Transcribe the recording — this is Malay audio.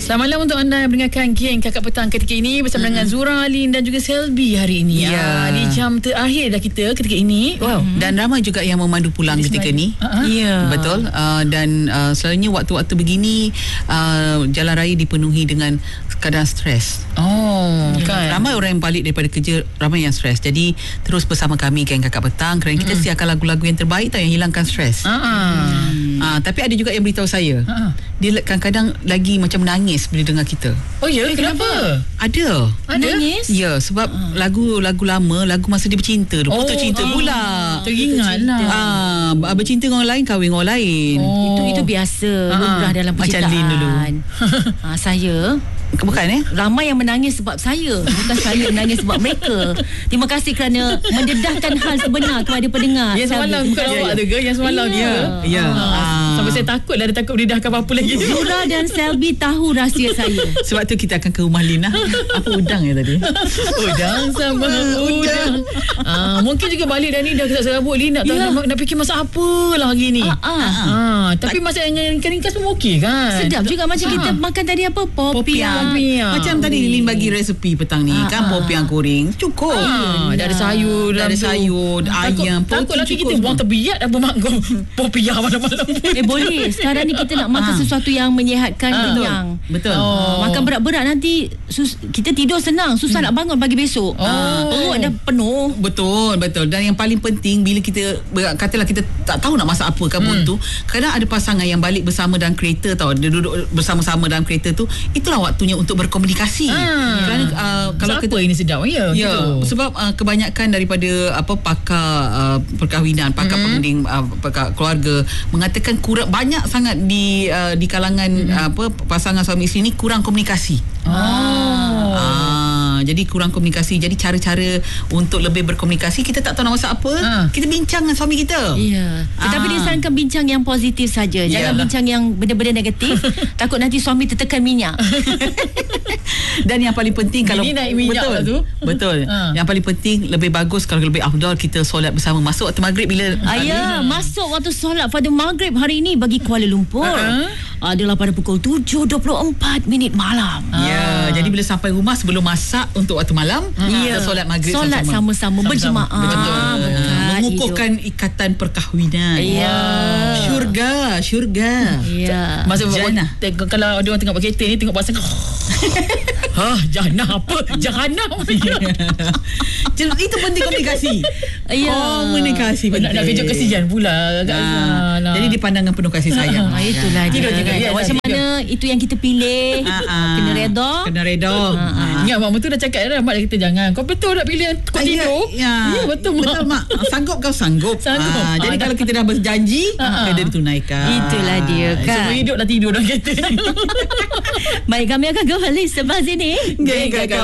Selamat malam untuk anda yang mendengarkan Geng Kakak Petang ketika ini bersama dengan Zura, Alin dan juga Selby hari ini. Ya. Di jam terakhir dah kita ketika ini. Wow. Dan ramai juga yang memandu pulang ketika ni. Ya. Betul. Dan selalunya waktu-waktu begini jalan raya dipenuhi dengan kadar stres. Kan. Ramai orang yang balik daripada kerja, ramai yang stres. Jadi terus bersama kami Geng Kakak Petang kerana kita siarkan lagu-lagu yang terbaik tau, yang hilangkan stres. Tapi ada juga yang beritahu saya, dia kadang-kadang lagi macam menangis bila dengar kita. Oh ya, kenapa? Ada. Nangis? Ya, sebab lagu-lagu lama, lagu masa dia bercinta tu, putus cinta pula. Teringat lah. Bercinta dengan orang lain, kahwin dengan orang lain. Itu biasa, lumrah dalam percintaan. Macam Lin dulu. Saya Bukan ramai yang menangis sebab saya, bukan saya menangis sebab mereka. Terima kasih kerana mendedahkan hal sebenar kepada pendengar. Yang semalam bukan awak tu ke? Yang semalam Ya. Sampai saya takut lah, dia takut berdedahkan apa-apa lagi. Zura dan Selby tahu rahsia saya. Sebab tu kita akan ke rumah Lin lah. Apa udang ya tadi? Udang sama udang. Mungkin juga balik dah ni dah serabut Lin, nak fikir masak apa lah hari ni. Tapi masak yang ringkas pun okey kan? Sedap juga macam kita makan tadi apa? Popiah. Macam tadi Lin bagi resepi petang ni kan, popiah goreng cukup. Dah ada sayur, dah ada sayur, ayam, takut lagi kita buang terbiat apa makan popiah malam-malam. Boleh. Sekarang ni kita nak makan sesuatu yang menyihatkan kenyang. Betul. Makan berat-berat nanti kita tidur senang, susah nak bangun pagi besok. Perut dah penuh. Betul. Dan yang paling penting bila kita katalah kita tak tahu nak masak apa kan tu, kadang ada pasangan yang balik bersama dalam kereta tau, dia duduk bersama-sama dalam kereta tu, itulah waktunya untuk berkomunikasi. Kerana kalau apa ini sedap gitu. Sebab kebanyakan daripada pakar perkahwinan, pakar pengending pakar keluarga mengatakan banyak sangat di kalangan pasangan suami isteri ni kurang komunikasi. Jadi kurang komunikasi. Jadi cara-cara untuk lebih berkomunikasi, kita tak tahu nak masak apa, kita bincang dengan suami kita. Ya. Tetapi disarankan bincang yang positif saja. Jangan bincang yang benda-benda negatif. Takut nanti suami tertekan minyak. Dan yang paling penting kalau naik minyak betul, lah tu. Betul. Yang paling penting, lebih bagus kalau lebih afdal kita solat bersama masuk waktu maghrib bila masuk waktu solat pada maghrib hari ini bagi Kuala Lumpur adalah pada pukul 7.24 malam. Jadi bila sampai rumah sebelum masak untuk waktu malam, kita solat maghrib sama-sama berjemaah. Betul. Mengukuhkan ikatan perkahwinan. Syurga. Masa kalau ada orang tengok kereta ni, tengok pasangan Jahanam apa? Jahanam. Itu penting komunikasi. Komunikasi penting. Nak kejut kesian pula. Jadi dipandang dengan penuh kasih sayang. Itulah dia. Macam mana itu yang kita pilih. Kena reda. Ingat mak tu dah cakap dah, mak dah kata jangan. Kau betul nak pilih kau tidur? Ya, betul mak. Sanggup kau sanggup. Jadi kalau kita dah berjanji, kena ditunaikan. Itulah dia kan. Semua hidup dah tidur dah kereta. Baik, kami akan kembali selepas ini. Geng Kakak